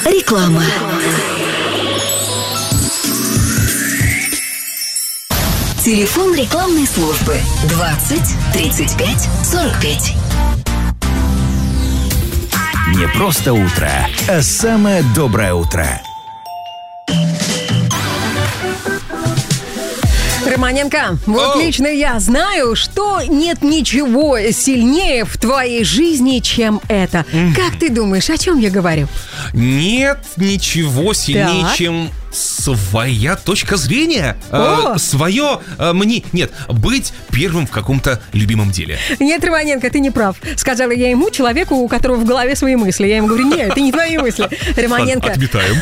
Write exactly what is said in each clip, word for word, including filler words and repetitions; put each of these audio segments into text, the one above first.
Реклама. Телефон рекламной службы двадцать тридцать пять сорок пять. Не просто утро, а самое доброе утро. Романенко, вот oh. лично я знаю, что нет ничего сильнее в твоей жизни, чем это. Mm. Как ты думаешь, о чем я говорю? Нет ничего сильнее, так. чем своя точка зрения. О. Э, свое э, мне... Нет, быть первым в каком-то любимом деле. Нет, Романенко, ты не прав. Сказала я ему, человеку, у которого в голове свои мысли. Я ему говорю, нет, это не твои мысли. Романенко. Отметаем.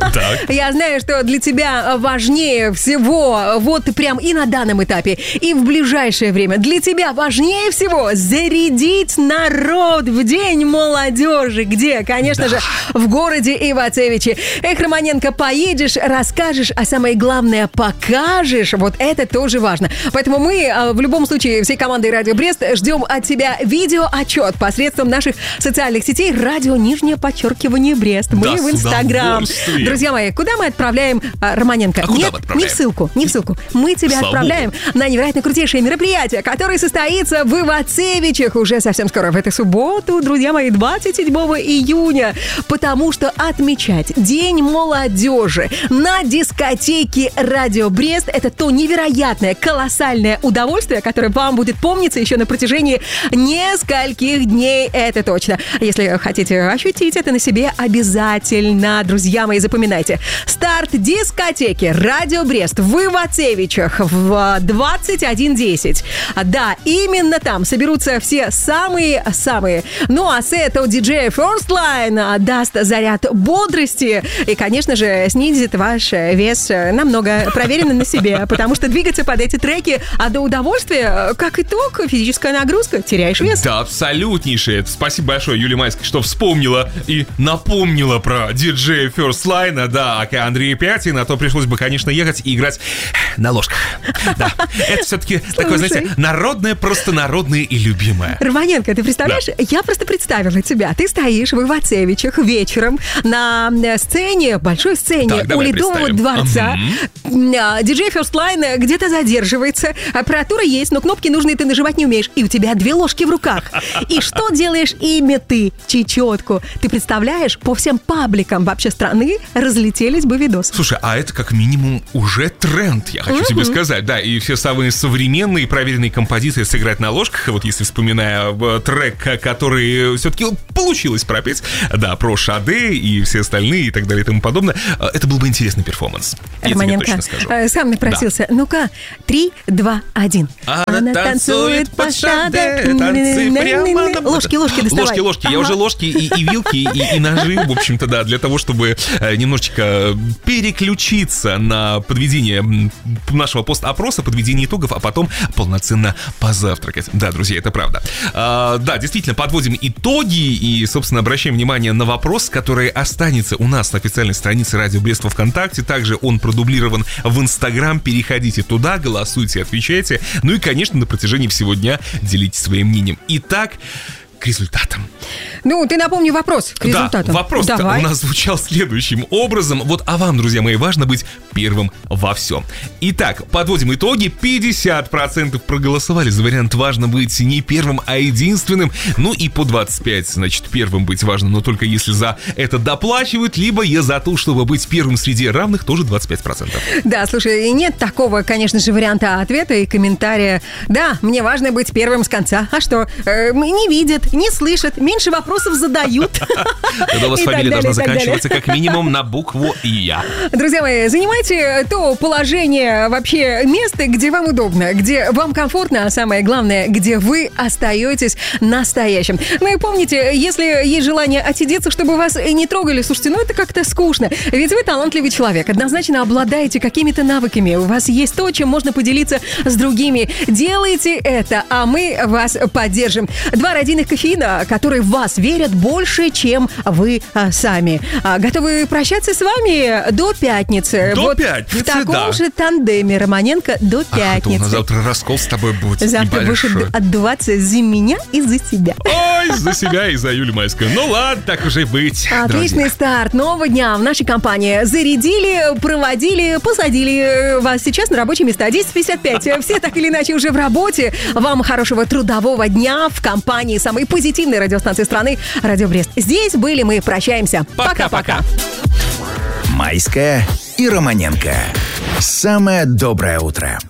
Я знаю, что для тебя важнее всего, вот прям и на данном этапе, и в ближайшее время, для тебя важнее всего зарядить народ в День молодежи. Где? Конечно же, в городе Ивацевичи. Эх, Романенко, поедешь, расскажешь, а самое главное, покажешь. Вот это тоже важно. Поэтому мы в любом случае всей командой Радио Брест ждем от тебя видеоотчет посредством наших социальных сетей Радио Нижнее Подчеркивание Брест. Мы да, в Инстаграм. Друзья мои, куда мы отправляем а, Романенко? А куда Нет, мы отправляем? не в ссылку, не в ссылку. Мы тебя Слава отправляем Богу. на невероятно крутейшее мероприятие, которое состоится в Ивацевичах уже совсем скоро, в эту субботу, друзья мои, двадцать седьмого июня. Потому что отмечать День молодежи на дискотеке Радио Брест — это то невероятное, колоссальное удовольствие, которое вам будет помниться еще на протяжении нескольких дней, это точно. Если хотите ощутить это на себе, обязательно, друзья мои, запоминайте. Старт дискотеки Радио Брест в Ивацевичах в двадцать один десять. Да, именно там соберутся все самые-самые. Ну, а сет от диджея First Line даст заряд бодрости и, конечно же, снизит ваш вес намного, проверено на себе, потому что двигаться под эти треки, а до удовольствия, как итог, физическая нагрузка, теряешь вес. Да, абсолютнейшее. Спасибо большое, Юлия Майская, что вспомнила и напомнила про диджея First Line, да, а Андрея Пятина, а то пришлось бы, конечно, ехать и играть на ложках. Да, это все-таки такое, знаете, народное, просто народное и любимое. Романенко, ты представляешь? Да. Я просто представила тебя. Ты стоишь в Ивацевичах вечером на сцене, большой сцене так, у Ледового дворца. Uh-huh. Диджей First Line где-то задерживается. Аппаратура есть, но кнопки нужные ты нажимать не умеешь. И у тебя две ложки в руках. И что делаешь имя ты, чечетку? Ты представляешь, по всем пабликам вообще страны разлетелись бы видосы. Слушай, а это как минимум уже тренд, я хочу uh-huh. тебе сказать. Да, и все самые современные проверенные композиции сыграть на ложках. Вот если вспоминая трек, который все-таки получилось пропеть, да, про Шаде и все остальные и так далее и тому подобное, это был бы интересный перформанс. Я Романенко, тебе точно скажу. Сам напросился. Да. Ну-ка, три, два, один. Она, Она танцует под Шаде, танцы прямо на... Ложки, ложки доставай. Ложки, ложки. Ага. Я уже ложки и, и вилки, и, и ножи, в общем-то, да, для того, чтобы немножечко переключиться на подведение нашего пост-опроса, подведение итогов, а потом полноценно позавтракать. Да, друзья, это правда. А, да, действительно, подводим итоги и, собственно, обращаем внимание на вопрос, который останется у нас на официальной странице Радио Брест во ВКонтакте. Также он продублирован в Инстаграм. Переходите туда, голосуйте, отвечайте. Ну и, конечно, на протяжении всего дня делитесь своим мнением. Итак, к результатам. Ну, ты напомни вопрос к результатам. Да, вопрос-то у нас звучал следующим образом. Вот, а вам, друзья мои, важно быть первым во всем. Итак, подводим итоги. пятьдесят процентов проголосовали за вариант «важно быть не первым, а единственным». Ну и по двадцать пять процентов, значит, первым быть важно, но только если за это доплачивают, либо я за то, чтобы быть первым среди равных, тоже двадцать пять процентов. Да, слушай, нет такого, конечно же, варианта ответа и комментария. Да, мне важно быть первым с конца. А что, э, не видят, не слышат, меньше вопросов задают. Тогда у вас фамилия должна заканчиваться как минимум на букву «Я». Друзья мои, занимайте то положение, вообще место, где вам удобно, где вам комфортно, а самое главное, где вы остаетесь настоящим. Ну и помните, если есть желание отсидеться, чтобы вас не трогали, слушайте, ну это как-то скучно. Ведь вы талантливый человек, однозначно обладаете какими-то навыками, у вас есть то, чем можно поделиться с другими. Делайте это, а мы вас поддержим. Два родийных кофе Фина, которые в вас верят больше, чем вы а, сами. А, готовы прощаться с вами до пятницы. До вот пятницы, в таком да. же тандеме Романенко до Ах, пятницы. у нас завтра раскол с тобой будет. Завтра будешь небольшой. отдуваться за меня и за себя. Ой, за себя и за Юлю Майскую. Ну ладно, так уже и быть. Отличный друзья. старт нового дня в нашей компании. Зарядили, проводили, посадили вас сейчас на рабочие места. десять пятьдесят пять. Все так или иначе уже в работе. Вам хорошего трудового дня в компании самой позитивной радиостанции страны «Радио Брест». Здесь были мы. Прощаемся. Пока-пока. Майская и Романенко. Самое доброе утро.